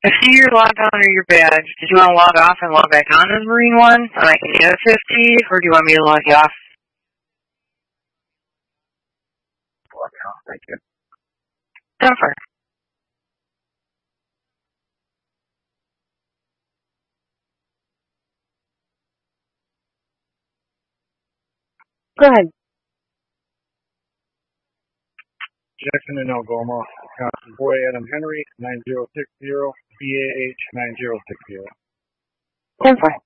I see you're logged on or your badge. Did you want to log off and log back on as Marine 1? And I can add 50, or do you want me to log you off? Log off, thank you. Jennifer. Go ahead. Jackson and Algoma, Wisconsin. Boy Adam Henry, 9060, BAH 9060. 10-4.